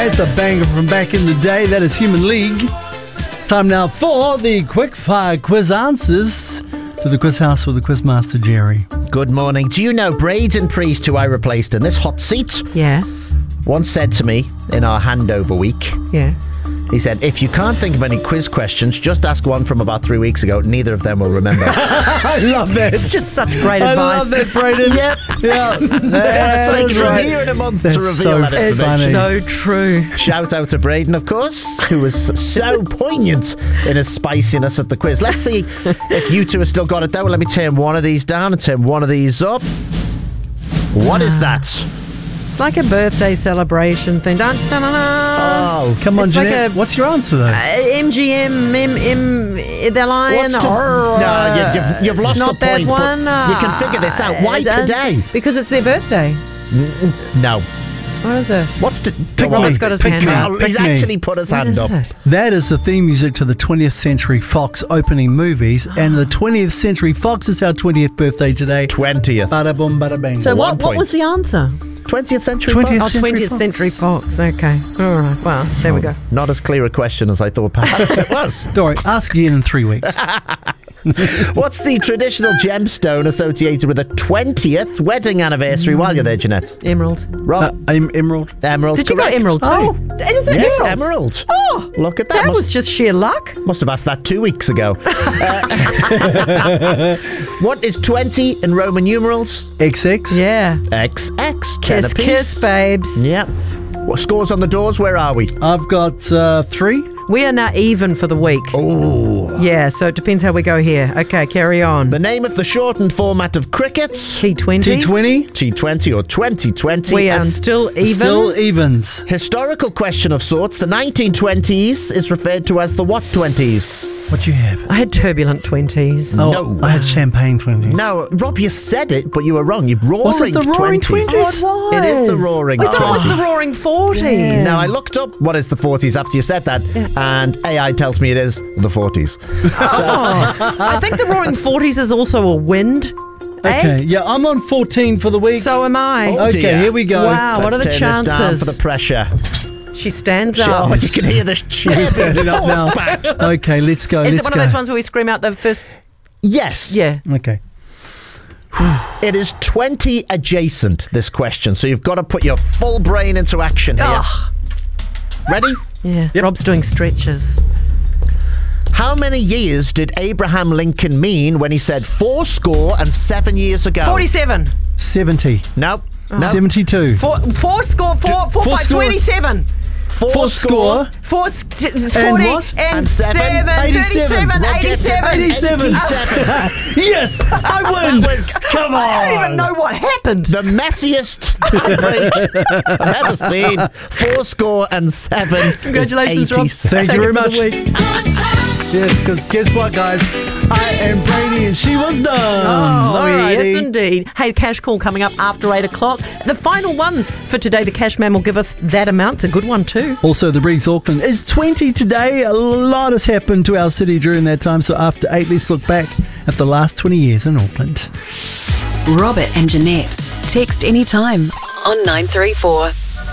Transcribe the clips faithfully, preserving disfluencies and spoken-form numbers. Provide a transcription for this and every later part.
It's a banger from back in the day. That is Human League. It's time now for the quickfire quiz answers to the quiz house with the quizmaster Jerry. Good morning. Do you know Braden Priest, who I replaced in this hot seat, Yeah. once said to me in our handover week, Yeah. he said, if you can't think of any quiz questions, just ask one from about three weeks ago. Neither of them will remember. I love that. It's just such great I advice. love that, Braden. Yep. Yeah. It's That's taken right. a year and a month That's to reveal so that It's information. funny. so true. Shout out to Braden, of course, who was so poignant in his spiciness at the quiz. Let's see if you two have still got it there. Well, let me turn one of these down and turn one of these up. What is that? It's like a birthday celebration thing. Dun, dun, dun, dun. Oh, Come on, It's like Jeanette. a- What's your answer, though? Uh, M G M, M, M, the lion. What's to- or, No, you- you've- you've lost not the point, that but one. you can figure this out. Why Uh, today? Because it's their birthday. no. What is it? What's to... Pick Go on. me. Robert's got his Pick hand me. up. Oh, he's Pick me. actually put his What hand is up. it? That is the theme music to the twentieth Century Fox opening movies, and the twentieth Century Fox is our twentieth birthday today. twentieth. Bada boom, bada bang. So One what, what point. was the answer? twentieth century twentieth Fox? Oh, Century twentieth Fox. Century Fox. Okay. All right. Well, there we go. Not as clear a question as I thought perhaps it was. Don't worry, ask again in three weeks. What's the traditional gemstone associated with the twentieth wedding anniversary? While you're there, Jeanette. Emerald. Rob? Uh, I'm Emerald. Emerald, Did you correct. go emerald too? Oh. Is it Yes, emerald? emerald. Oh, Look at that. that Must, was just sheer luck. must have asked that two weeks ago. Uh, what is twenty in Roman numerals? X X. Yeah. X X. ten Kiss, apiece. kiss, babes. Yep. What scores on the doors? Where are we? I've got uh, three. We are now even for the week. Oh. Yeah, so it depends how we go here. Okay, carry on. The name of the shortened format of cricket? T twenty. T twenty. T twenty or twenty twenty. We are A still even. Still evens. historical question of sorts. The nineteen twenties is referred to as the what twenties? What do you have? I had turbulent twenties. Oh, No. I had champagne twenties. No, Rob, you said it, but you were wrong. You roaring Was it the roaring twenties. twenties? Oh, it It is was. the roaring I thought it was twenties. the roaring forties. Yeah. Now, I looked up what is the forties after you said that, and A I tells me it is the forties. Oh, I think the roaring forties is also a wind. Okay, Eh? yeah, I'm on fourteen for the week. So am I. Oh, okay, dear. here we go. Wow, what Let's are the turn this down chances? for the pressure. She stands Oh, up. you can hear the chair being standing up now. forced back. Okay, let's go. Is let's it one go. of those ones where we scream out the first? Yes. Yeah. Okay. It is twenty adjacent, this question, so you've got to put your full brain into action here. Oh, Ready? yeah. Rob's doing stretches. How many years did Abraham Lincoln mean when he said four score and seven years ago? Forty-seven. seventy. No. No. seventy-two. Four, four score. Four, four, Four five, score. twenty-seven. Four, Four score. Four, s- t- And forty, what? and, And seven. seven, eighty-seven. thirty-seven, We'll get to eighty-seven. eighty-seven. eighty-seven. Yes, I win. That was- Come on. I don't even know what happened. The messiest tiebreak I've ever seen. Four score and seven. is Congratulations, Rob. eighty-seven. Thank you very Take it much. for the week. Yes, because guess what, guys? I am Brady and she was done. Oh, Alrighty. yes, indeed. Hey, cash call coming up after eight o'clock. The final one for today, the cash man will give us that amount. It's a good one, too. Also, the Breeze Auckland is twenty today. A lot has happened to our city during that time. So after eight, let's look back at the last twenty years in Auckland. Robert and Jeanette. Text anytime on nine three four.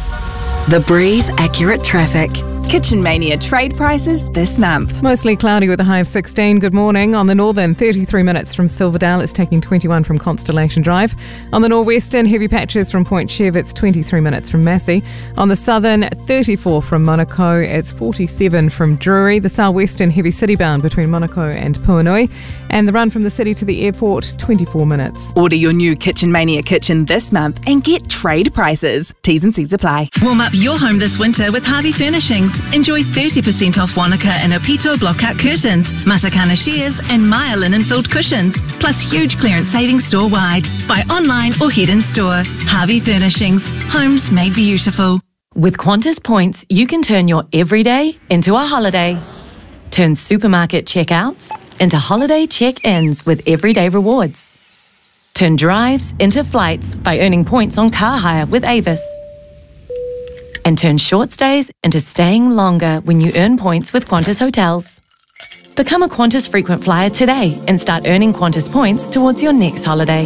The Breeze Accurate Traffic. Kitchen Mania trade prices this month. Mostly cloudy with a high of sixteen. Good morning. On the northern, thirty-three minutes from Silverdale. It's taking twenty-one from Constellation Drive. On the northwestern, heavy patches from Point Chev. It's twenty-three minutes from Massey. On the southern, thirty-four from Monaco. It's forty-seven from Drury. The southwestern, heavy city bound between Monaco and Puanui. And the run from the city to the airport, twenty-four minutes. Order your new Kitchen Mania kitchen this month and get trade prices. T's and C's apply. Warm up your home this winter with Harvey Furnishings. Enjoy thirty percent off Wanaka and Opito block-out curtains, Matakana shears and Maya linen-filled cushions, plus huge clearance savings store-wide. Buy online or head in store. Harvey Furnishings. Homes made beautiful. With Qantas points, you can turn your everyday into a holiday. Turn supermarket checkouts into holiday check-ins with everyday rewards. Turn drives into flights by earning points on car hire with Avis. And turn short stays into staying longer when you earn points with Qantas Hotels. Become a Qantas frequent flyer today and start earning Qantas points towards your next holiday.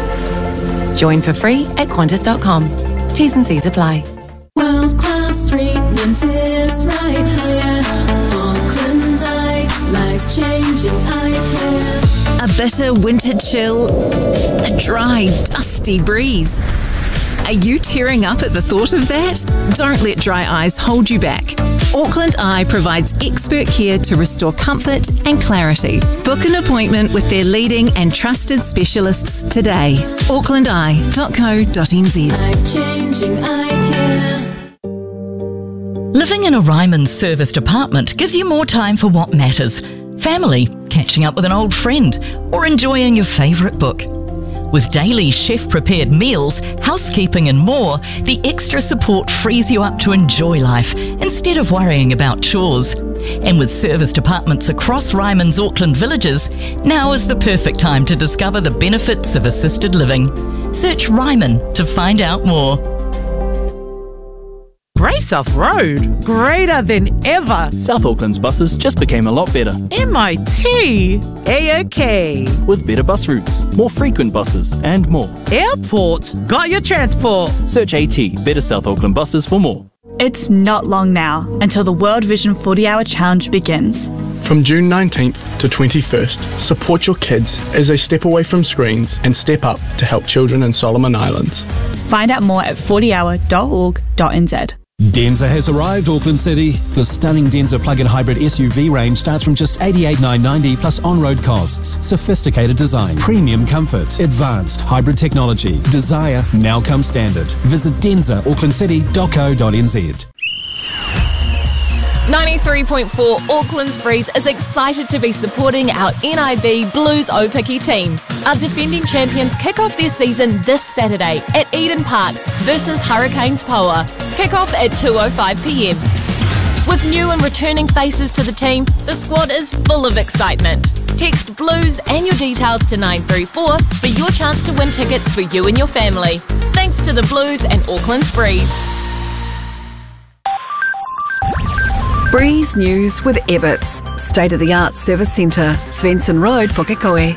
Join for free at qantas dot com. T's and C's apply. World Class Street. treatment is right here. Auckland Eye, life-changing eye care. A bitter winter chill, a dry, dusty breeze. Are you tearing up at the thought of that? Don't let dry eyes hold you back. Auckland Eye provides expert care to restore comfort and clarity. Book an appointment with their leading and trusted specialists today. auckland eye dot co dot n z. Life-changing eye care. Living in a Ryman serviced apartment gives you more time for what matters. Family, catching up with an old friend, or enjoying your favourite book. With daily chef-prepared meals, housekeeping and more, the extra support frees you up to enjoy life instead of worrying about chores. And with serviced apartments across Ryman's Auckland villages, now is the perfect time to discover the benefits of assisted living. Search Ryman to find out more. Grey South Road, greater than ever. South Auckland's buses just became a lot better. M I T, A-OK. With better bus routes, more frequent buses, and more. Airport, got your transport. Search AT, Better South Auckland Buses for more. It's not long now until the World Vision forty hour Challenge begins. From June nineteenth to twenty-first, support your kids as they step away from screens and step up to help children in Solomon Islands. Find out more at forty hour dot org dot n z. Denza has arrived, Auckland City. The stunning Denza plug-in hybrid S U V range starts from just eighty-eight thousand nine hundred ninety dollars plus on-road costs. Sophisticated design, premium comfort, advanced hybrid technology. Desire now comes standard. Visit denza auckland city dot co dot n z. ninety-three point four Auckland's Breeze is excited to be supporting our N I B Blues Opiki team. Our defending champions kick off their season this Saturday at Eden Park versus Hurricanes Poa. Kick off at two oh five p m. With new and returning faces to the team, the squad is full of excitement. Text Blues and your details to nine three four for your chance to win tickets for you and your family. Thanks to the Blues and Auckland's Breeze. Breeze News with Ebbets, state-of-the-art service centre, Svensson Road, Pukekohe.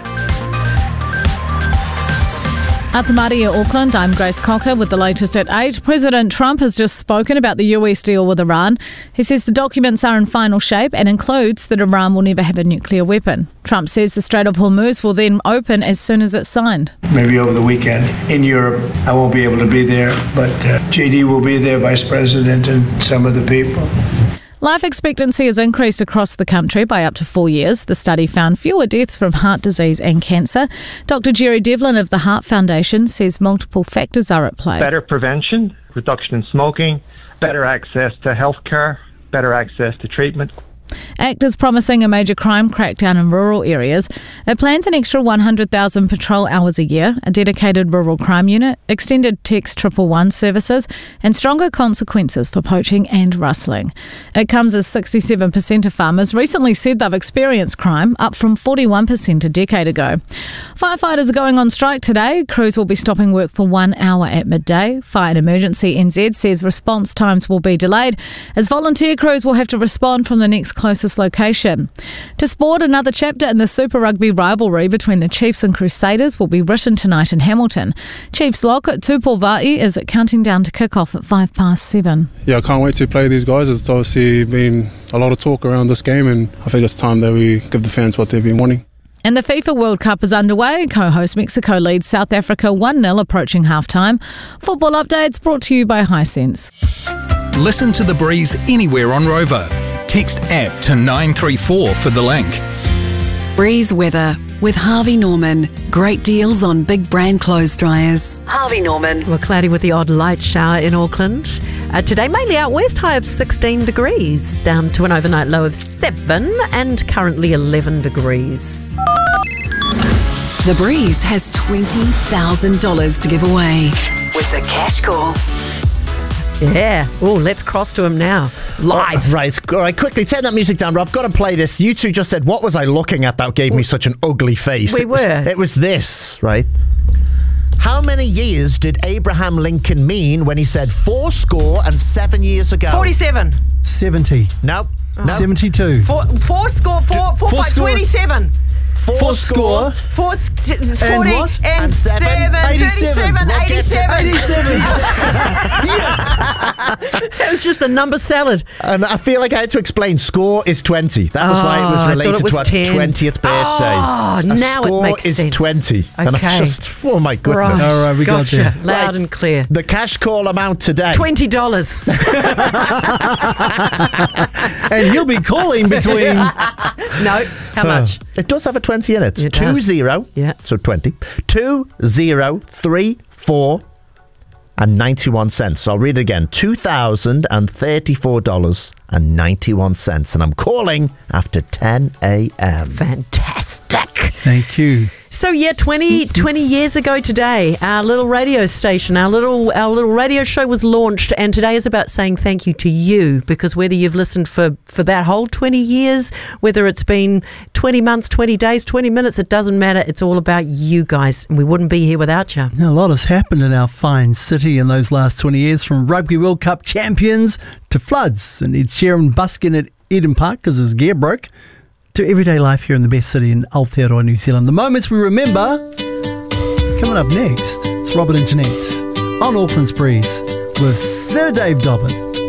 Atamaria, Auckland, I'm Grace Cocker with the latest at eight. President Trump has just spoken about the U S deal with Iran. He says the documents are in final shape and includes that Iran will never have a nuclear weapon. Trump says the Strait of Hormuz will then open as soon as it's signed. Maybe over the weekend in Europe. I won't be able to be there, but uh, J D will be there, Vice President, and some of the people. Life expectancy has increased across the country by up to four years. The study found fewer deaths from heart disease and cancer. Doctor Jerry Devlin of the Heart Foundation says multiple factors are at play. Better prevention, reduction in smoking, better access to healthcare, better access to treatment. ACT is promising a major crime crackdown in rural areas. It plans an extra one hundred thousand patrol hours a year, a dedicated rural crime unit, extended text triple one services, and stronger consequences for poaching and rustling. It comes as sixty-seven percent of farmers recently said they've experienced crime, up from forty-one percent a decade ago. Firefighters are going on strike today. Crews will be stopping work for one hour at midday. Fire and Emergency N Z says response times will be delayed as volunteer crews will have to respond from the next closest location. To sport, another chapter in the Super Rugby rivalry between the Chiefs and Crusaders will be written tonight in Hamilton. Chiefs lock Tupouva'i is counting down to kick off at five past seven. Yeah, I can't wait to play these guys. It's obviously been a lot of talk around this game, and I think it's time that we give the fans what they've been wanting. And the FIFA World Cup is underway. Co-host Mexico leads South Africa one nil approaching half-time. Football updates brought to you by Hisense. Listen to The Breeze anywhere on Rover. Text app to nine three four for the link. Breeze weather with Harvey Norman. Great deals on big brand clothes dryers. Harvey Norman. Well, cloudy with the odd light shower in Auckland. Uh, today, mainly out west, high of sixteen degrees, down to an overnight low of seven, and currently eleven degrees. The Breeze has twenty thousand dollars to give away with the cash call. Yeah. Oh, let's cross to him now. Live. Oh, right. All right. Quickly, turn that music down, Rob. Got to play this. You two just said, what was I looking at that gave me such an ugly face? We it was, were. It was this, right? How many years did Abraham Lincoln mean when he said four score and seven years ago? forty-seven. seventy. No. no. seventy-two. Four, four score, four, four, four five, score. twenty-seven. four, Four score, score. Four, s- t- s- And forty, what? and, And seven. seven, eighty-seven. thirty-seven, What gets it? eighty-seven. eighty-seven. It was just a number salad. And I feel like I had to explain. Score is twenty. That was why it Oh, I was thought related it was to our ten. twentieth birthday. Oh, a now it score makes is sense. twenty. And I Okay. just, oh my goodness. Right. All right, we got gotcha. there. Loud Right. and clear. The cash call amount today. Twenty dollars. And he'll be calling between. No, how much? It does have a twenty in it. It two does. zero. Yeah. So twenty. Two zero three four and ninety one cents. I'll read it again. Two thousand and thirty four dollars and ninety one cents. And I'm calling after ten a m. Fantastic. Thank you. So yeah, twenty, twenty years ago today, our little radio station, our little our little radio show was launched, and today is about saying thank you to you, because whether you've listened for, for that whole twenty years, whether it's been twenty months, twenty days, twenty minutes, it doesn't matter. It's all about you guys, and we wouldn't be here without you. Now, a lot has happened in our fine city in those last twenty years, from Rugby World Cup champions to floods and Ed Sheeran busking at Eden Park because his gear broke, to everyday life here in the best city in Aotearoa, New Zealand. The moments we remember. Coming up next, it's Robert and Jeanette on Auckland's Breeze with Sir Dave Dobbin.